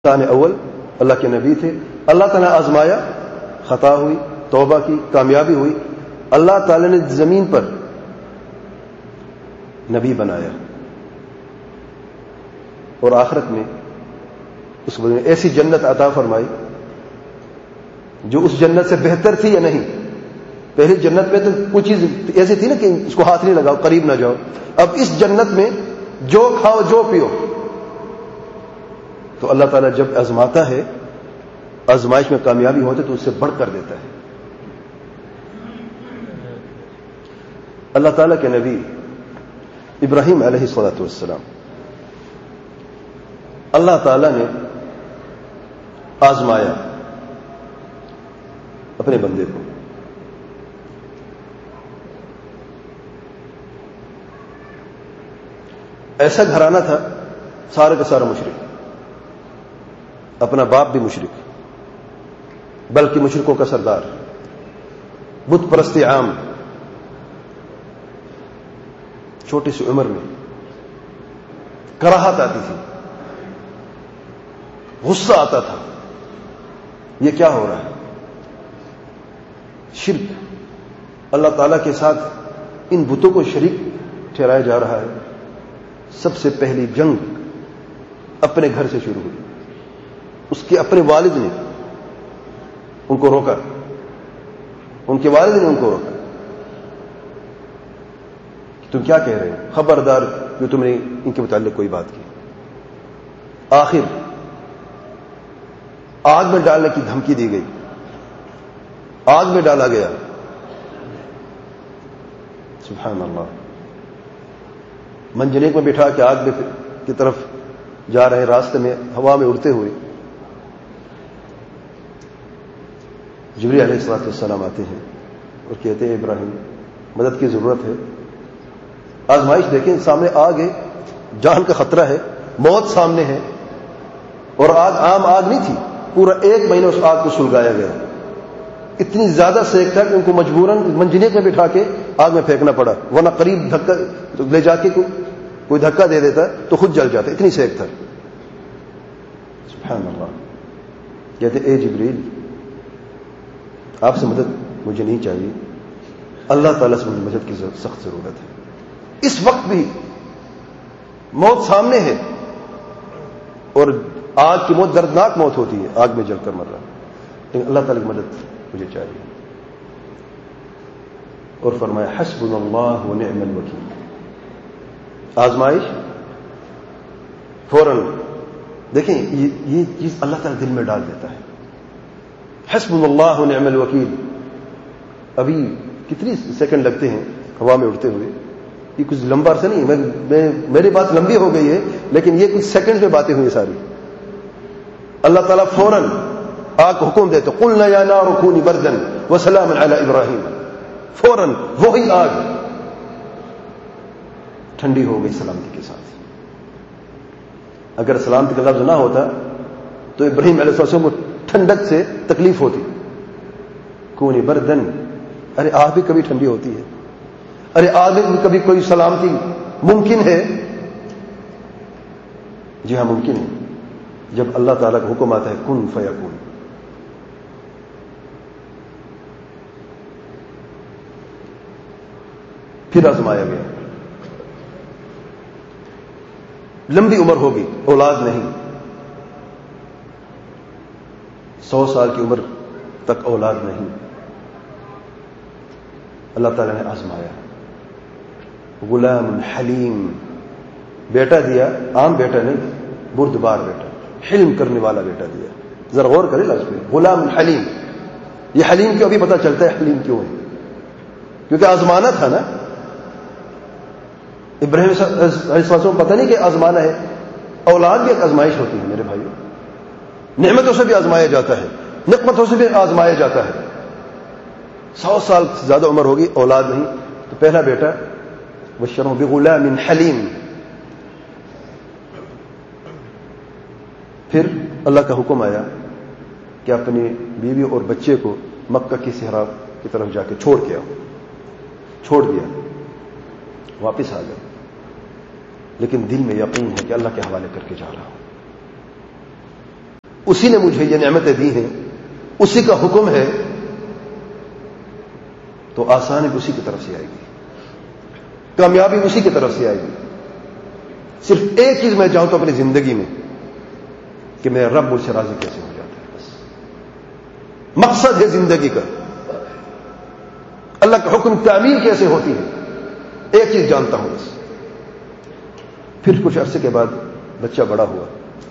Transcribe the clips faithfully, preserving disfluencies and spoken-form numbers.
انسان اول اللہ کے نبی تھے. اللہ تعالیٰ نے آزمایا, خطا ہوئی, توبہ کی, کامیابی ہوئی. اللہ تعالیٰ نے زمین پر نبی بنایا اور آخرت میں اس کو ایسی جنت عطا فرمائی جو اس جنت سے بہتر تھی یا نہیں. پہلی جنت میں تو کچھ چیز ایسی تھی نا کہ اس کو ہاتھ نہیں لگاؤ, قریب نہ جاؤ. اب اس جنت میں جو کھاؤ جو پیو. تو اللہ تعالیٰ جب آزماتا ہے, آزمائش میں کامیابی ہوتے تو اس سے بڑھ کر دیتا ہے. اللہ تعالیٰ کے نبی ابراہیم علیہ الصلوۃ والسلام, اللہ تعالیٰ نے آزمایا اپنے بندے کو. ایسا گھرانہ تھا سارے کا سارا مشرک, اپنا باپ بھی مشرک, بلکہ مشرکوں کا سردار, بت پرستی عام. چھوٹی سی عمر میں کراہت آتی تھی, غصہ آتا تھا, یہ کیا ہو رہا ہے؟ شرک, اللہ تعالیٰ کے ساتھ ان بتوں کو شریک ٹھہرایا جا رہا ہے. سب سے پہلی جنگ اپنے گھر سے شروع ہوئی. اس کے اپنے والد نے ان کو روکا, ان کے والد نے ان کو روکا. تم کیا کہہ رہے ہیں؟ خبردار جو تم نے ان کے متعلق کوئی بات کی. آخر آگ میں ڈالنے کی دھمکی دی گئی, آگ میں ڈالا گیا. سبحان اللہ. منجنیق میں بٹھا کے آگ کی طرف جا رہے, راستے میں ہوا میں اڑتے ہوئے جبریل علیہ الصلوۃ والسلام آتے ہیں اور کہتے ہیں ابراہیم مدد کی ضرورت ہے. آزمائش دیکھیں, سامنے آگ ہے, جان کا خطرہ ہے, موت سامنے ہے, اور آگ عام آگ نہیں تھی. پورا ایک مہینہ اس آگ کو سلگایا گیا. اتنی زیادہ سیک تھا کہ ان کو مجبوراً منجنیق میں بٹھا کے آگ میں پھینکنا پڑا, ورنہ قریب دھکا لے جا کے کوئی دھکا دے دیتا تو خود جل جاتا. اتنی سیک تھا. سبحان اللہ. کہتے اے جبریل آپ سے مدد مجھے نہیں چاہیے, اللہ تعالیٰ سے مجھے مدد کی سخت ضرورت ہے. اس وقت بھی موت سامنے ہے, اور آگ کی موت دردناک موت ہوتی ہے, آگ میں جل کر مر رہا, لیکن اللہ تعالیٰ کی مدد مجھے چاہیے. اور فرمایا حسبنا اللہ ونعم الوکیل. آزمائش فوراً دیکھیں یہ چیز اللہ تعالیٰ دل میں ڈال دیتا ہے. حسبنا اللہ ونعم الوکیل. ابھی کتنی سیکنڈ لگتے ہیں ہوا میں اڑتے ہوئے, یہ کچھ لمبا عرصہ نہیں. میں, میں میری بات لمبی ہو گئی ہے, لیکن یہ کچھ سیکنڈ میں باتیں ہوئی ساری. اللہ تعالیٰ فوراً آگ کو حکم دیتے قلنا یا نار کونی بردا وسلاما علی ابراہیم. فوراً وہی آگ ٹھنڈی ہو گئی سلامتی کے ساتھ. اگر سلامتی کا لفظ نہ ہوتا تو ابراہیم علیہ السلام کو ٹھنڈک سے تکلیف ہوتی. کونی بردن, ارے آگ بھی کبھی ٹھنڈی ہوتی ہے, ارے آگ میں کبھی کوئی سلامتی ممکن ہے. جی ہاں ممکن ہے, جب اللہ تعالیٰ کا حکم آتا ہے کن فیکون. پھر آزمایا گیا. لمبی عمر ہوگی, اولاد نہیں, سو سال کی عمر تک اولاد نہیں. اللہ تعالیٰ نے آزمایا. غلام حلیم, بیٹا دیا, عام بیٹا نہیں, بردبار بیٹا, حلم کرنے والا بیٹا دیا. ذرا غور کرے لفظ پہ, غلام حلیم. یہ حلیم کیوں ابھی پتہ چلتا ہے حلیم کیوں ہے, کیونکہ آزمانا تھا نا. ابراہیم علیہ السلام پتہ نہیں کہ آزمانا ہے. اولاد بھی ایک آزمائش ہوتی ہے میرے بھائیو. نعمتوں سے بھی آزمایا جاتا ہے, نقمتوں سے بھی آزمایا جاتا ہے. سو سال سے زیادہ عمر ہوگی, اولاد نہیں, تو پہلا بیٹا بشرہ بغلام حلیم. پھر اللہ کا حکم آیا کہ اپنی بیوی اور بچے کو مکہ کی صحرا کی طرف جا کے چھوڑ کے آؤ. چھوڑ دیا, واپس آ گئے. لیکن دل میں یقین ہے کہ اللہ کے حوالے کر کے جا رہا ہوں. اسی نے مجھے یہ نعمتیں دی ہیں، اسی کا حکم ہے، تو آسانی اسی کی طرف سے آئے گی، کامیابی اسی کی طرف سے آئے گی۔ صرف ایک چیز میں چاہوں تو اپنی زندگی میں کہ میرا رب مجھ سے راضی کیسے ہو جاتا ہے، بس مقصد ہے زندگی کا، اللہ کا حکم تعمیل کیسے ہوتی ہے، ایک چیز جانتا ہوں بس۔ پھر کچھ عرصے کے بعد بچہ بڑا ہوا،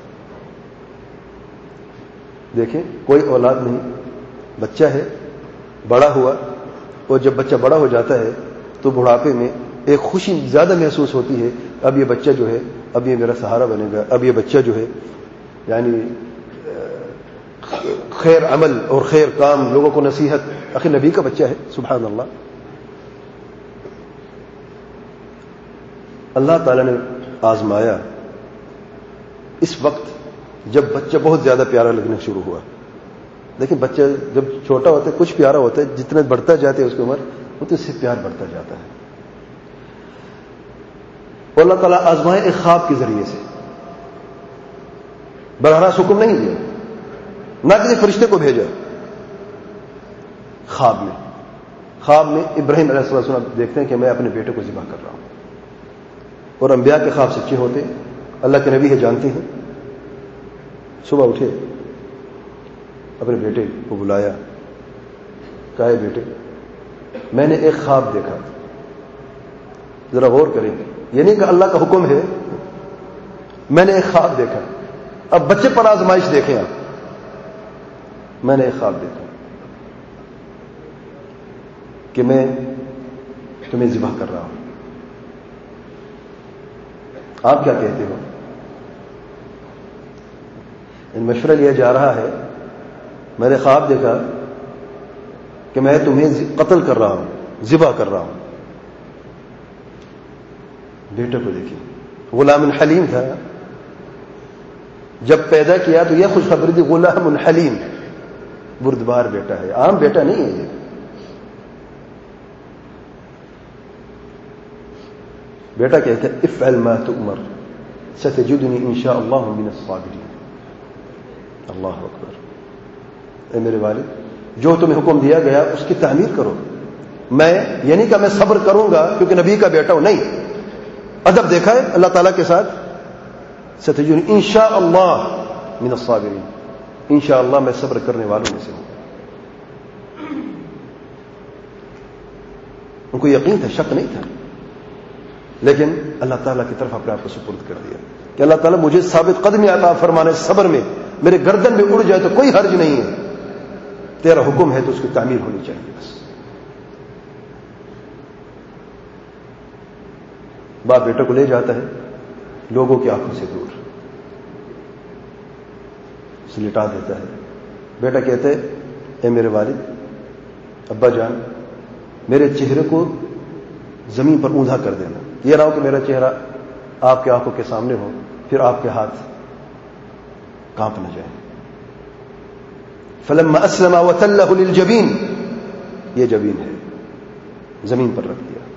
دیکھیں کوئی اولاد نہیں، بچہ ہے، بڑا ہوا، اور جب بچہ بڑا ہو جاتا ہے تو بڑھاپے میں ایک خوشی زیادہ محسوس ہوتی ہے، اب یہ بچہ جو ہے اب یہ میرا سہارا بنے گا، اب یہ بچہ جو ہے یعنی خیر عمل اور خیر کام، لوگوں کو نصیحت، آخر نبی کا بچہ ہے، سبحان اللہ۔ اللہ تعالیٰ نے آزمایا اس وقت جب بچہ بہت زیادہ پیارا لگنا شروع ہوا۔ لیکن بچہ جب چھوٹا ہوتا ہے کچھ پیارا ہوتا ہے، جتنا بڑھتا جاتا ہے اس کی عمر اتنے سے پیار بڑھتا جاتا ہے۔ اور اللہ تعالیٰ آزمائے ایک خواب کے ذریعے سے، براہ راست حکم نہیں دیا، نہ کسی فرشتے کو بھیجا، خواب میں خواب میں ابراہیم علیہ السلام دیکھتے ہیں کہ میں اپنے بیٹے کو ذبح کر رہا ہوں، اور انبیاء کے خواب سچے ہوتے ہیں، اللہ کے نبی ہے جانتے ہیں۔ صبح اٹھے، اپنے بیٹے کو بلایا، کہا ہے بیٹے میں نے ایک خواب دیکھا، ذرا غور کریں، یہ نہیں کہ اللہ کا حکم ہے، میں نے ایک خواب دیکھا۔ اب بچے پر آزمائش دیکھیں آپ، میں نے ایک خواب دیکھا کہ میں تمہیں ذبح کر رہا ہوں، آپ کیا کہتے ہو؟ ان مشورہ لیا جا رہا ہے، میں نے خواب دیکھا کہ میں تمہیں قتل کر رہا ہوں، ذبح کر رہا ہوں۔ بیٹے کو دیکھیں، غلام حلیم تھا، جب پیدا کیا تو یہ خوشخبری تھی، غلام حلیم، بردبار بیٹا ہے، عام بیٹا نہیں ہے یہ۔ بیٹا کہتا ہے افعل ما تؤمر ستجدنی انشاء اللہ من الصابرین۔ اللہ اکبر، اے میرے والد جو تمہیں حکم دیا گیا اس کی تعمیر کرو، میں یعنی کہ میں صبر کروں گا کیونکہ نبی کا بیٹا ہوں، نہیں، ادب دیکھا ہے اللہ تعالیٰ کے ساتھ، ستجدنی انشاء اللہ من الصابرین، انشاء اللہ میں صبر کرنے والوں میں سے ہوں۔ ان کو یقین تھا، شک نہیں تھا، لیکن اللہ تعالیٰ کی طرف اپنے آپ کو سپرد کر دیا کہ اللہ تعالیٰ مجھے ثابت قدمی عطا فرمانے، صبر میں میرے گردن میں اڑ جائے تو کوئی حرج نہیں ہے، تیرا حکم ہے تو اس کی تعمیر ہونی چاہیے بس۔ باپ بیٹے کو لے جاتا ہے لوگوں کی آنکھوں سے دور، اسے لٹا دیتا ہے۔ بیٹا کہتے ہے اے میرے والد، ابا جان میرے چہرے کو زمین پر اوندا کر دینا، یہ نہ ہو کہ میرا چہرہ آپ کی آنکھوں کے سامنے ہو پھر آپ کے ہاتھ کانپ نہ جائیں۔ فلما اسلم وتلہ للجبین، یہ جبین ہے، زمین پر رکھ دیا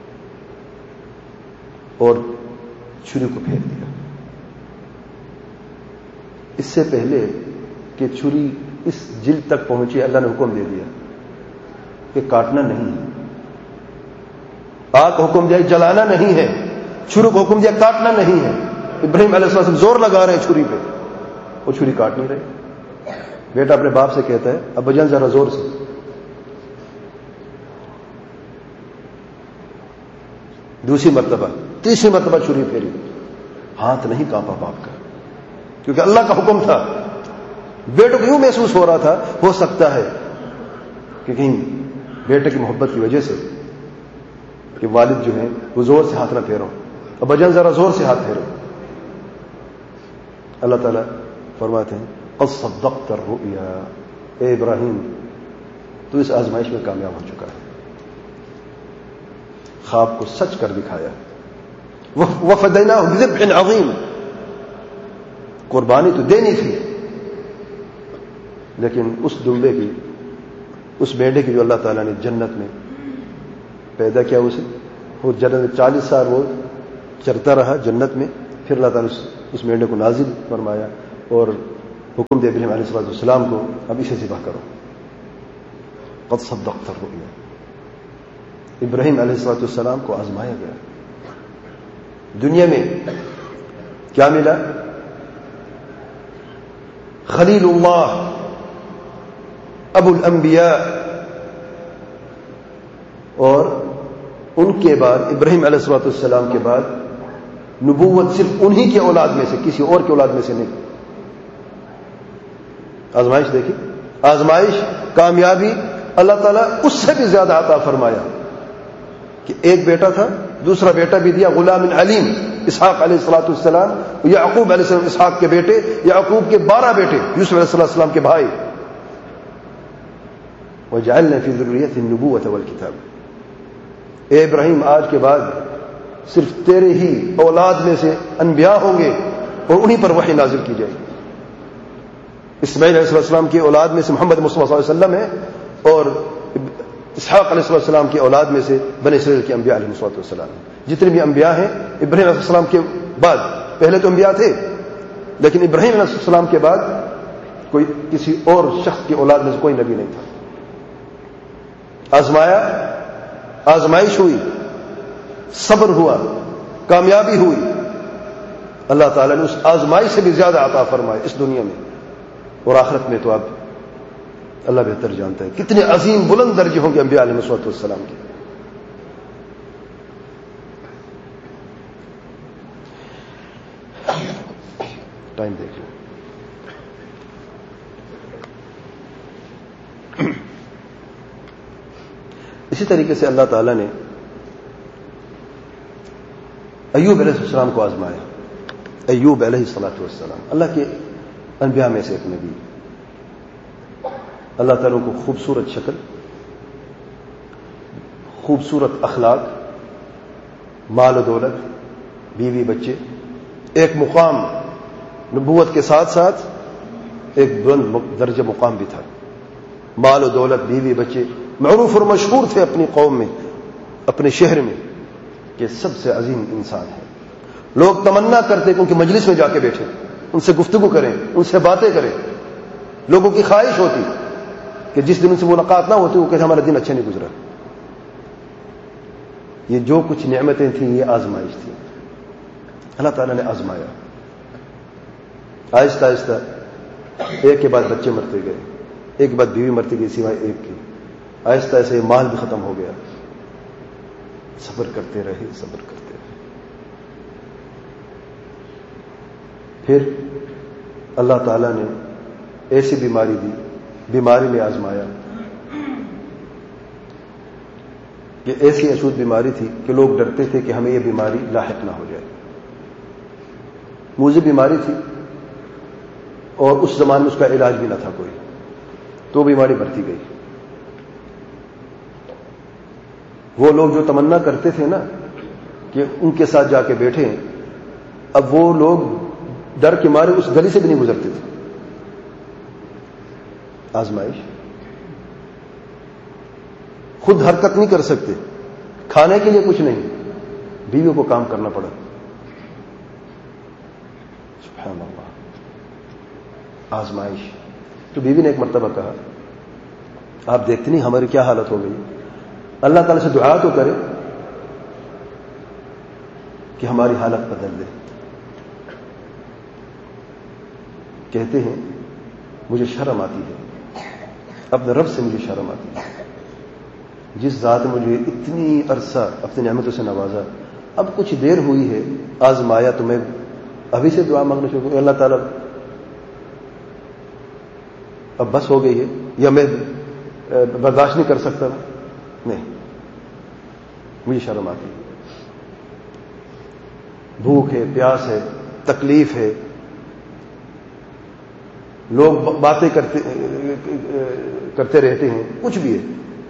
اور چھری کو پھینک دیا۔ اس سے پہلے کہ چھری اس جلد تک پہنچی اللہ نے حکم دے دیا کہ کاٹنا نہیں ہے، آگ کو حکم دیا جلانا نہیں ہے، چھری کو حکم دیا کاٹنا نہیں ہے۔ ابراہیم علیہ السلام زور لگا رہے ہیں چھری پہ، وہ چھری کاٹ نہیں رہے۔ بیٹا اپنے باپ سے کہتا ہے ابا جان ذرا زور سے، دوسری مرتبہ، تیسری مرتبہ چھری پھیری، ہاتھ نہیں کانپا باپ کا، کیونکہ اللہ کا حکم تھا۔ بیٹے کو یوں محسوس ہو رہا تھا ہو سکتا ہے کہ کہیں بیٹے کی محبت کی وجہ سے کہ والد جو ہیں وہ زور سے ہاتھ نہ پھیرو، ابا جان ذرا زور سے ہاتھ پھیرو۔ اللہ تعالیٰ فرماتے ہیں قد صدقت الرؤیا، اے ابراہیم تو اس آزمائش میں کامیاب ہو چکا ہے، خواب کو سچ کر دکھایا۔ وفدیناہ بذبح عظیم، قربانی تو دینی تھی، لیکن اس دمبے کی، اس بیٹے کی جو اللہ تعالیٰ نے جنت میں پیدا کیا، اسے وہ جنت میں چالیس سال وہ چرتا رہا جنت میں، پھر اللہ تعالیٰ نے اس مینڈے کو نازل فرمایا اور حکم دے ابراہیم علیہ الصلوۃ والسلام کو، اب اسے ذبح کرو. قد صدقت الرؤیا. ابراہیم علیہ الصلوۃ والسلام کو آزمایا گیا. دنیا میں کیا ملا؟ خلیل اللہ، ابو الانبیاء، اور ان کے بعد ابراہیم علیہ الصلوۃ والسلام کے بعد نبوت صرف انہی کے اولاد میں سے، کسی اور کے اولاد میں سے نہیں. آزمائش دیکھیں، آزمائش، کامیابی اللہ تعالیٰ اس سے بھی زیادہ عطا فرمایا کہ ایک بیٹا تھا، دوسرا بیٹا بھی دیا، غلام علیم، اسحاق علیہ الصلوۃ والسلام. یعقوب علیہ السلام اسحاق کے بیٹے، یعقوب کے بارہ بیٹے، یوسف علیہ الصلوۃ والسلام کے بھائی. وجعلنا فی ذریته النبوۃ والکتاب. اے ابراہیم، آج کے بعد صرف تیرے ہی اولاد میں سے انبیاء ہوں گے اور انہی پر وحی نازل کی جائے گی. اسماعیل علیہ السلام کی اولاد میں سے محمد مصطفیٰ صلی اللہ علیہ وسلم ہے، اور اسحاق علیہ السلام کی اولاد میں سے بنی اسرائیل کے انبیاء علیہ السلام. جتنے بھی انبیاء ہیں ابراہیم علیہ السلام کے بعد، پہلے تو انبیاء تھے لیکن ابراہیم علیہ السلام کے بعد کوئی کسی اور شخص کی اولاد میں سے کوئی نبی نہیں تھا. آزمایا، آزمائش ہوئی، صبر ہوا، کامیابی ہوئی. اللہ تعالیٰ نے اس آزمائش سے بھی زیادہ عطا فرمائے اس دنیا میں اور آخرت میں. تو اب اللہ بہتر جانتا ہے کتنے عظیم بلند درجے ہوں گے انبیاء علیہ الصلوۃ والسلام کے. ٹائم دیکھ لیں. اسی طریقے سے اللہ تعالیٰ نے ایوب علیہ السلام کو آزمایا. ایوب علیہ الصلوۃ والسلام اللہ کے انبیاء میں سے ایک نبی. اللہ تعالیٰ کو خوبصورت شکل، خوبصورت اخلاق، مال و دولت، بیوی بچے، ایک مقام نبوت کے ساتھ ساتھ ایک بلند درجہ مقام بھی تھا. مال و دولت، بیوی بچے، معروف اور مشہور تھے اپنی قوم میں، اپنے شہر میں کہ سب سے عظیم انسان ہے. لوگ تمنا کرتے کہ ان کی مجلس میں جا کے بیٹھیں، ان سے گفتگو کریں، ان سے باتیں کریں. لوگوں کی خواہش ہوتی کہ جس دن ان سے ملاقات نہ ہوتی وہ کہتے ہمارا دن اچھا نہیں گزرا. یہ جو کچھ نعمتیں تھیں یہ آزمائش تھی. اللہ تعالیٰ نے آزمایا. آہستہ آہستہ ایک کے بعد بچے مرتے گئے، ایک کے بعد بیوی مرتی گئی سوائے ایک کی. آہستہ آہستہ مال بھی ختم ہو گیا. صبر کرتے رہے، صبر کرتے رہے. پھر اللہ تعالیٰ نے ایسی بیماری دی، بیماری میں آزمایا کہ ایسی اشود بیماری تھی کہ لوگ ڈرتے تھے کہ ہمیں یہ بیماری لاحق نہ ہو جائے. مجھے بیماری تھی اور اس زمانے میں اس کا علاج بھی نہ تھا کوئی، تو بیماری بڑھتی گئی. وہ لوگ جو تمنا کرتے تھے نا کہ ان کے ساتھ جا کے بیٹھے، اب وہ لوگ ڈر کے مارے اس گلی سے بھی نہیں گزرتے تھے. آزمائش. خود حرکت نہیں کر سکتے، کھانے کے لیے کچھ نہیں، بیوی کو کام کرنا پڑا. سبحان اللہ. آزمائش. تو بیوی نے ایک مرتبہ کہا آپ دیکھتے نہیں ہماری کیا حالت ہو گئی، اللہ تعالی سے دعا تو کرے کہ ہماری حالت بدل دے. کہتے ہیں مجھے شرم آتی ہے، اپنے رب سے مجھے شرم آتی ہے، جس ذات نے مجھے اتنی عرصہ اپنی نعمتوں سے نوازا، اب کچھ دیر ہوئی ہے آزمایا تو میں ابھی سے دعا مانگنا شروع کروں، اللہ تعالیٰ اب بس ہو گئی ہے یا میں برداشت نہیں کر سکتا. نہیں، مجھے شرم آتی ہے. بھوک ہے، پیاس ہے، تکلیف ہے، لوگ باتیں کرتے کرتے رہتے ہیں، کچھ بھی ہے.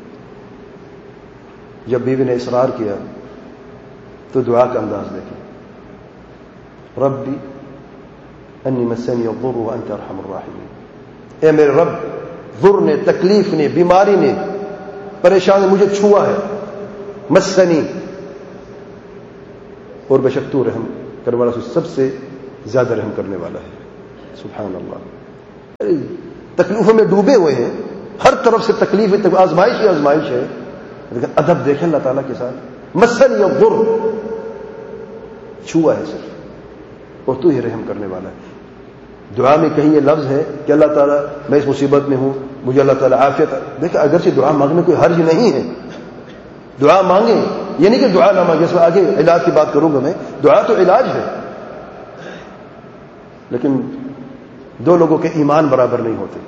جب بیوی نے اصرار کیا تو دعا کا انداز دیکھیں. ربی انی مسنی الضر وانت ارحم الراحمین. اے میرے رب، ضر نے، تکلیف نے، بیماری نے، پریشان نے مجھے چھوا ہے. مسنی، اور بے شک تو رحم کرنے والا سب سے زیادہ رحم کرنے والا ہے. سبحان اللہ. تکلیفوں میں ڈوبے ہوئے ہیں، ہر طرف سے تکلیف ہے، آزمائش ہی آزمائش ہے، لیکن ادب دیکھیں اللہ تعالیٰ کے ساتھ، مسن یا ضر چھوا ہے صرف، اور تو ہی رحم کرنے والا ہے۔ دعا میں کہیں یہ لفظ ہے کہ اللہ تعالیٰ میں اس مصیبت میں ہوں، مجھے اللہ تعالیٰ عافیت، دیکھیں اگرچہ دعا مانگنے کوئی حرج نہیں ہے، دعا مانگیں، یہ نہیں کہ دعا نہ مانگے، اس میں آگے علاج کی بات کروں گا میں، دعا تو علاج ہے، لیکن دو لوگوں کے ایمان برابر نہیں ہوتے۔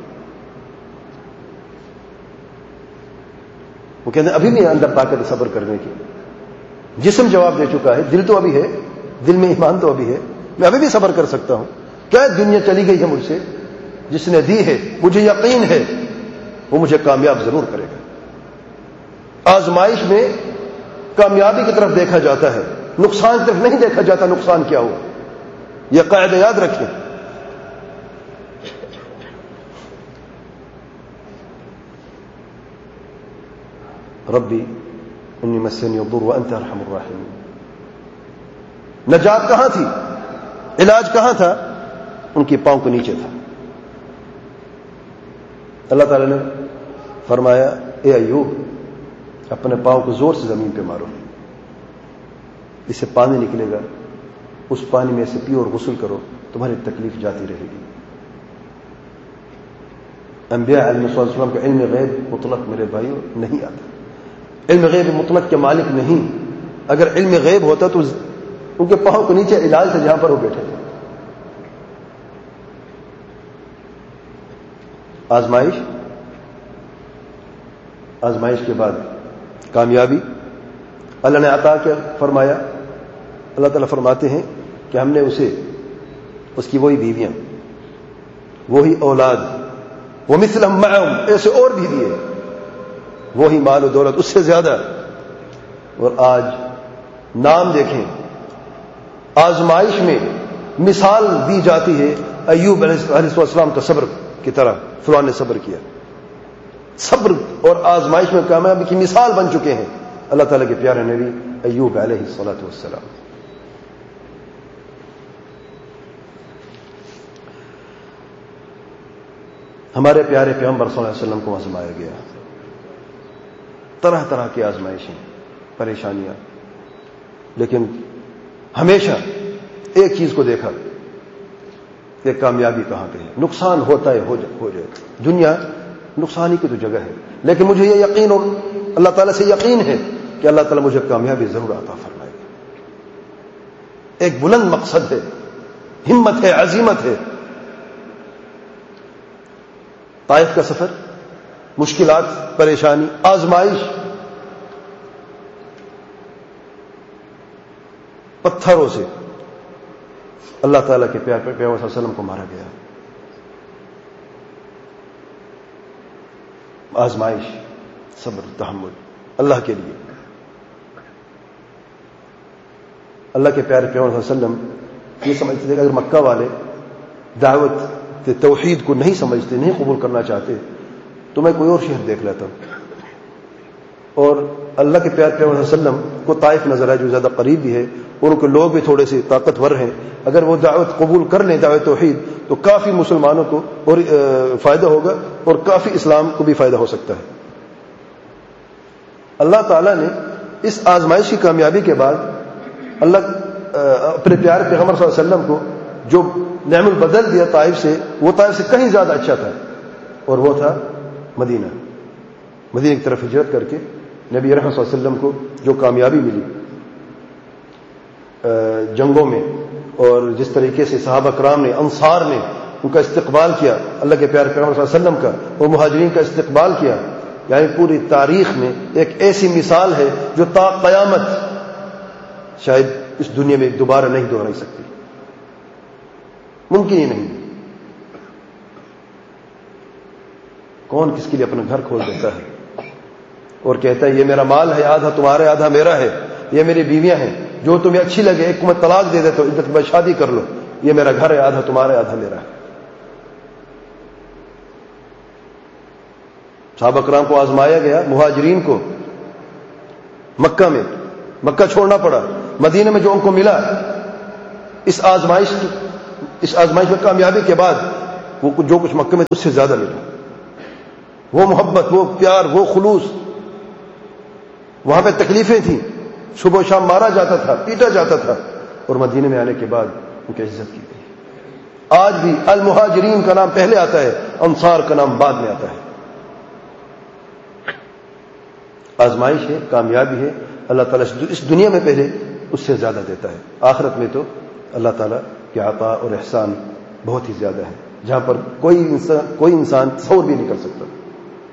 وہ کہتے ہیں ابھی بھی اندر طاقت ہے صبر کرنے کی، جسم جواب دے چکا ہے، دل تو ابھی ہے، دل میں ایمان تو ابھی ہے، میں ابھی بھی صبر کر سکتا ہوں۔ کیا دنیا چلی گئی ہے مجھ سے، جس نے دی ہے مجھے یقین ہے وہ مجھے کامیاب ضرور کرے گا۔ آزمائش میں کامیابی کی طرف دیکھا جاتا ہے، نقصان کی طرف نہیں دیکھا جاتا نقصان کیا ہوا، یہ قاعدہ یاد رکھیں۔ ربی انی مسنی الضر وانت ارحم الراحمین، نجات کہاں تھی، علاج کہاں تھا، ان کی پاؤں کے نیچے تھا۔ اللہ تعالی نے فرمایا اے ایوب اپنے پاؤں کو زور سے زمین پہ مارو، اس سے پانی نکلے گا، اس پانی میں سے پیو اور غسل کرو، تمہاری تکلیف جاتی رہے گی۔ انبیاء علیہ السلام کا علم غیب مطلق میرے بھائیوں نہیں آتا، علم غیب مطلق کے مالک نہیں، اگر علم غیب ہوتا تو ان کے پاؤں کے نیچے علاج تھا جہاں پر وہ بیٹھے تھے۔ آزمائش آزمائش کے بعد کامیابی اللہ نے عطا کیا فرمایا۔ اللہ تعالیٰ فرماتے ہیں کہ ہم نے اسے اس کی وہی بیویاں، وہی اولاد، وہ مثلہم معہم، ایسے اور بھی دیے، وہی مال و دولت اس سے زیادہ۔ اور آج نام دیکھیں، آزمائش میں مثال دی جاتی ہے ایوب علیہ السلام کا صبر کی طرح، فلان نے صبر کیا، صبر اور آزمائش میں کامیابی کی مثال بن چکے ہیں اللہ تعالیٰ کے پیارے نبی ایوب علیہ الصلوۃ والسلام۔ ہمارے پیارے پیغمبر صلی اللہ علیہ وسلم کو آزمایا گیا، طرح طرح کی آزمائشیں، پریشانیاں، لیکن ہمیشہ ایک چیز کو دیکھا کہ کامیابی کہاں پہ ہے۔ نقصان ہوتا ہے ہو جائے، دنیا نقصان ہی کی تو جگہ ہے، لیکن مجھے یہ یقین اور اللہ تعالیٰ سے یقین ہے کہ اللہ تعالیٰ مجھے کامیابی ضرور عطا فرمائے گا۔ ایک بلند مقصد ہے، ہمت ہے، عزیمت ہے۔ طائف کا سفر، مشکلات، پریشانی، آزمائش، پتھروں سے اللہ تعالیٰ کے پیار پیغمبر صلی اللہ علیہ وسلم کو مارا گیا۔ آزمائش، صبر، تحمل اللہ کے لیے۔ اللہ کے پیارے پیغمبر صلی اللہ علیہ وسلم یہ سمجھتے تھے کہ اگر مکہ والے دعوت توحید کو نہیں سمجھتے، نہیں قبول کرنا چاہتے، تو میں کوئی اور شہر دیکھ لیتا ہوں۔ اور اللہ کے پیارے پیغمبر صلی اللہ علیہ وسلم کو طائف نظر آئے جو زیادہ قریب بھی ہے، اور ان کے لوگ بھی تھوڑے سے طاقتور ہیں، اگر وہ دعوت قبول کر لیں، دعوت توحید، تو کافی مسلمانوں کو اور فائدہ ہوگا، اور کافی اسلام کو بھی فائدہ ہو سکتا ہے۔ اللہ تعالیٰ نے اس آزمائش کی کامیابی کے بعد اللہ اپنے پیارے پیغمبر صلی اللہ علیہ وسلم کو جو نعم البدل دیا طائف سے، وہ طائف سے کہیں زیادہ اچھا تھا، اور وہ تھا مدینہ۔ مدینہ کی طرف ہجرت کر کے نبی رحمت صلی اللہ علیہ وسلم کو جو کامیابی ملی جنگوں میں، اور جس طریقے سے صحابہ کرام نے، انصار نے ان کا استقبال کیا، اللہ کے پیارے پیغمبر صلی اللہ علیہ وسلم کا اور مہاجرین کا استقبال کیا، یعنی پوری تاریخ میں ایک ایسی مثال ہے جو تا قیامت شاید اس دنیا میں دوبارہ نہیں دہرائی سکتی، ممکن ہی نہیں۔ کون کس کے لیے اپنا گھر کھول دیتا ہے اور کہتا ہے یہ میرا مال ہے، آدھا تمہارے آدھا میرا ہے، یہ میری بیویاں ہیں، جو تمہیں اچھی لگے ایک کو میں طلاق دے دیتا ہوں، عدت میں شادی کر لو، یہ میرا گھر ہے، آدھا تمہارے آدھا میرا ہے۔ صحابہ کرام کو آزمایا گیا، مہاجرین کو مکہ میں مکہ چھوڑنا پڑا، مدینہ میں جو ان کو ملا، اس آزمائش کی اس آزمائش میں کامیابی کے بعد وہ جو کچھ مکہ میں اس سے زیادہ ملا. وہ محبت، وہ پیار، وہ خلوص. وہاں پہ تکلیفیں تھیں، صبح و شام مارا جاتا تھا، پیٹا جاتا تھا، اور مدینے میں آنے کے بعد ان کی عزت کی گئی. آج بھی المہاجرین کا نام پہلے آتا ہے، انصار کا نام بعد میں آتا ہے. آزمائش ہے، کامیابی ہے، اللہ تعالیٰ اس دنیا میں پہلے اس سے زیادہ دیتا ہے. آخرت میں تو اللہ تعالیٰ کے عطا اور احسان بہت ہی زیادہ ہے، جہاں پر کوئی انسان کوئی انسان تصور بھی نہیں کر سکتا.